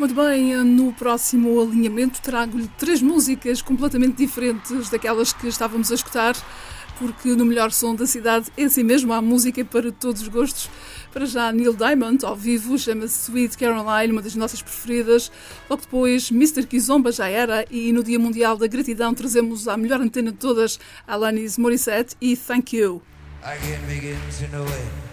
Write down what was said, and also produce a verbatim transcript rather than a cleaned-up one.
Muito bem, no próximo alinhamento trago-lhe três músicas completamente diferentes daquelas que estávamos a escutar, porque no melhor som da cidade é assim mesmo, há música para todos os gostos. Para já Neil Diamond, ao vivo, chama-se Sweet Caroline, uma das nossas preferidas. Logo depois, mister Kizomba já era, e no Dia Mundial da Gratidão trazemos à melhor antena de todas, Alanis Morissette e Thank You. I can't begin to know it.